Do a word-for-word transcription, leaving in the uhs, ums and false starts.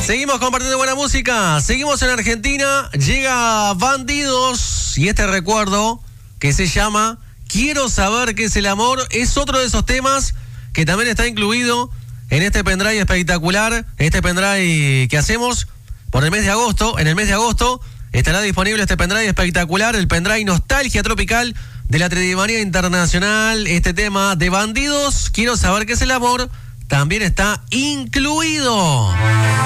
Seguimos compartiendo buena música. Seguimos en Argentina. Llega Bandidos y este recuerdo que se llama Quiero saber qué es el amor. Es otro de esos temas que también está incluido en este pendrive espectacular. Este pendrive que hacemos por el mes de agosto. En el mes de agosto estará disponible este pendrive espectacular. El pendrive Nostalgia Tropical de la Tridimanía Internacional. Este tema de Bandidos, Quiero saber qué es el amor, también está incluido.